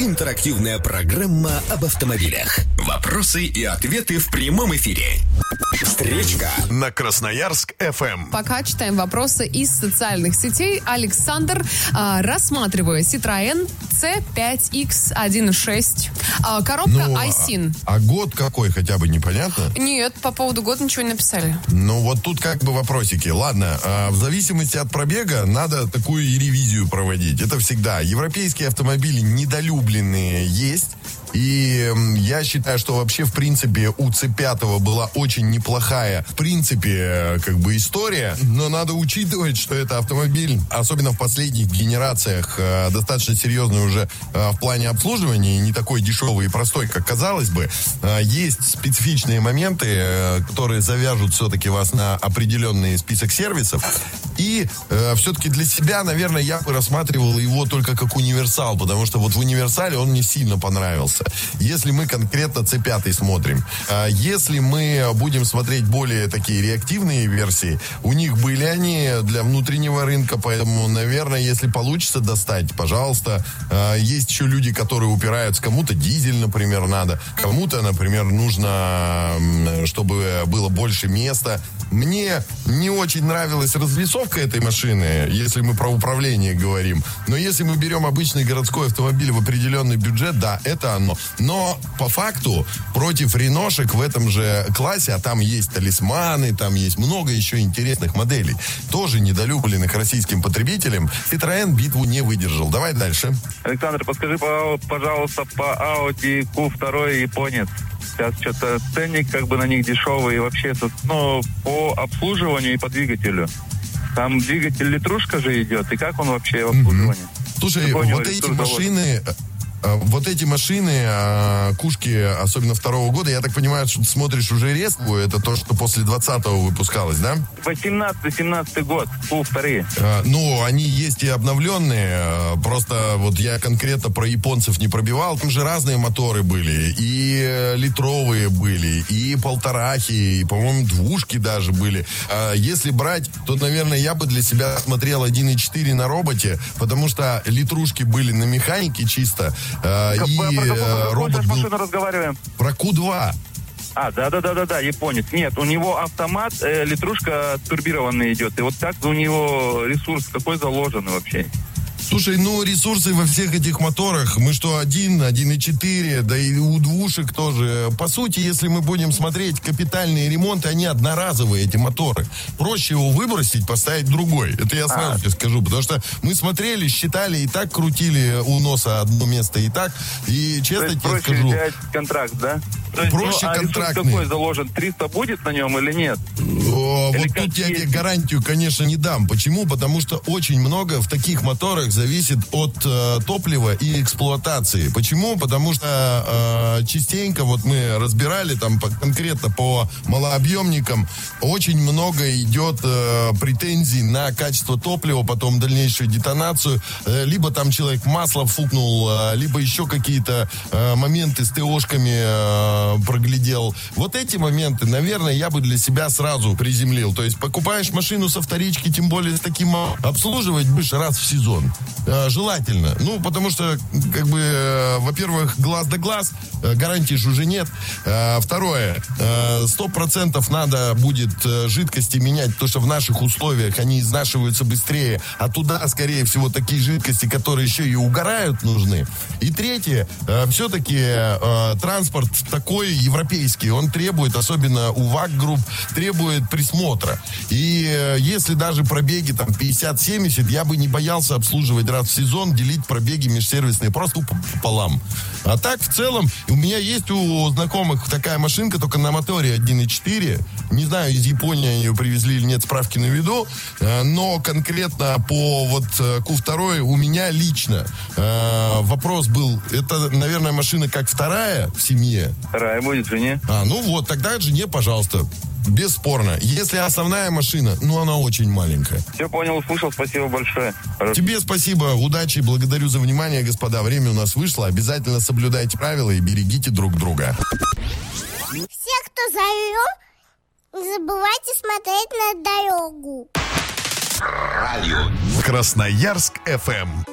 Интерактивная программа об автомобилях. Вопросы и ответы в прямом эфире. Встречка на Красноярск-ФМ. Пока читаем вопросы из социальных сетей. Александр, рассматривая Citroën C5X 1.6, коробка iSyn. А год какой, хотя бы непонятно? Нет, по поводу года ничего не написали. Ну вот тут как бы вопросики. Ладно, в зависимости от пробега надо такую и ревизию проводить. Это всегда. Европейские автомобили недолюбленные есть. И я считаю, что вообще, в принципе, у C5 была очень неплохая, в принципе, как бы история. Но надо учитывать, что это автомобиль, особенно в последних генерациях, достаточно серьезный уже в плане обслуживания, и не такой дешевый и простой, как казалось бы. Есть специфичные моменты, которые завяжут все-таки вас на определенный список сервисов. И все-таки для себя, наверное, я бы рассматривал его только как универсал, потому что вот в универсале он мне сильно понравился. Если мы конкретно C5 смотрим. Если мы будем смотреть более такие реактивные версии, у них были они для внутреннего рынка, поэтому, наверное, если получится достать, пожалуйста. Есть еще люди, которые упираются, кому-то дизель, например, надо, кому-то, например, нужно, чтобы было больше места. Мне не очень нравилась развесовка этой машины, если мы про управление говорим. Но если мы берем обычный городской автомобиль в определенный бюджет, да, это оно. Но по факту против реношек в этом же классе, а там есть талисманы, там есть много еще интересных моделей, тоже недолюбленных российским потребителям, Citroën битву не выдержал. Давай дальше. Александр, подскажи, пожалуйста, по Audi Q2 японец. Сейчас что-то ценник как бы на них дешевый. И вообще, по обслуживанию и по двигателю. Там двигатель литрушка же идет. И как он вообще в обслуживании? Слушай, вот эти машины, кушки, особенно второго года, я так понимаю, что ты смотришь уже резку, это то, что после 20-го выпускалось, да? 18-17 год, Q2. Ну, они есть и обновленные, просто вот я конкретно про японцев не пробивал, там же разные моторы были, и литровые были, и полторахи, и, по-моему, двушки даже были. Если брать, то, наверное, я бы для себя смотрел 1.4 на роботе, потому что литрушки были на механике чисто, робот был... разговариваем? Про Q2. Да, японец. Нет, у него автомат, литрушка турбированный идет. И вот так у него ресурс какой заложенный вообще? Слушай, ресурсы во всех этих моторах, мы что, 1.4, да и у двушек тоже. По сути, если мы будем смотреть капитальные ремонты, они одноразовые, эти моторы. Проще его выбросить, поставить другой. Это я сразу тебе скажу, потому что мы смотрели, считали, и так крутили у носа одно место, и так. И честно тебе скажу... проще взять контракт, да? Проще контрактный. Какой заложен? 300 будет на нем или нет? Вот тут я тебе гарантию, конечно, не дам. Почему? Потому что очень много в таких моторах зависит от топлива и эксплуатации. Почему? Потому что частенько вот мы разбирали там конкретно по малообъемникам, очень много идет претензий на качество топлива, потом дальнейшую детонацию. Либо там человек масло фукнул, либо еще какие-то моменты с ТОшками проглядел. Вот эти моменты, наверное, я бы для себя сразу приземлил. То есть покупаешь машину со вторички, тем более с таким обслуживать будешь раз в сезон. Желательно. Потому что, как бы, во-первых, глаз да глаз, гарантии же уже нет. Второе, 100% надо будет жидкости менять, потому что в наших условиях они изнашиваются быстрее, а туда, скорее всего, такие жидкости, которые еще и угорают, нужны. И третье, все-таки транспорт такой европейский, он требует, особенно у ВАГ-групп, требует присмотра. И если даже пробеги там 50-70, я бы не боялся обслуживать раз в сезон, делить пробеги межсервисные просто пополам. А так, в целом, у меня есть у знакомых такая машинка, только на моторе 1.4. Не знаю, из Японии они ее привезли или нет, справки наведу. Но конкретно по вот Q2 у меня лично вопрос был, это, наверное, машина как вторая в семье? Вторая будет жене. Тогда жене, пожалуйста. Бесспорно. Если основная машина, она очень маленькая. Все понял, услышал, спасибо большое. Тебе спасибо, удачи, благодарю за внимание, господа. Время у нас вышло. Обязательно соблюдайте правила и берегите друг друга. Все, кто зовет, не забывайте смотреть на дорогу. Радио Красноярск-ФМ.